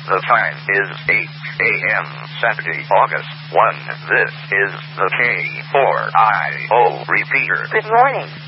The time is 8 a.m. Saturday, August 1. This is the K4IO repeater. Good morning.